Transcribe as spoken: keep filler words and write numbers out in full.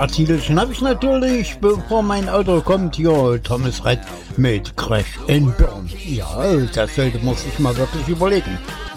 Starttitel schnapp ich natürlich, bevor mein Auto kommt. Hier, Thomas Red mit Crash and Burn. Ja, das sollte man sich mal wirklich überlegen.